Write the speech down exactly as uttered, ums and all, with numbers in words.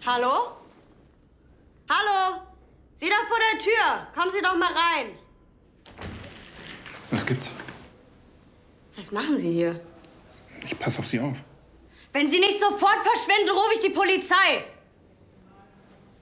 Hallo? Hallo? Sie da vor der Tür. Kommen Sie doch mal rein. Was gibt's? Was machen Sie hier? Ich passe auf Sie auf. Wenn Sie nicht sofort verschwinden, rufe ich die Polizei.